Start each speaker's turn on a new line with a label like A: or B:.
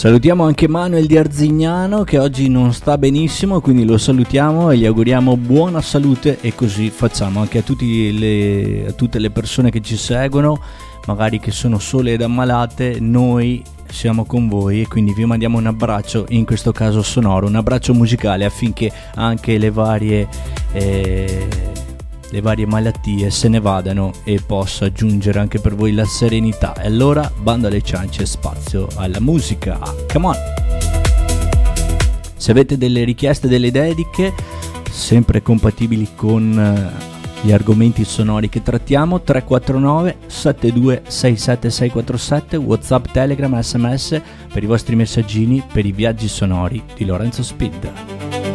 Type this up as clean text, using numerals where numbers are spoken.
A: Salutiamo anche Manuel di Arzignano che oggi non sta benissimo, quindi lo salutiamo e gli auguriamo buona salute, e così facciamo anche a tutte le persone che ci seguono, magari che sono sole ed ammalate. Noi siamo con voi e quindi vi mandiamo un abbraccio, in questo caso sonoro, un abbraccio musicale, affinché anche le varie malattie se ne vadano e possa giungere anche per voi la serenità. E allora bando alle ciance, spazio alla musica, come on! Se avete delle richieste, delle dediche sempre compatibili con gli argomenti sonori che trattiamo, 349 7267 647, WhatsApp, Telegram, SMS per i vostri messaggini, per i viaggi sonori di Lorenzo Speed.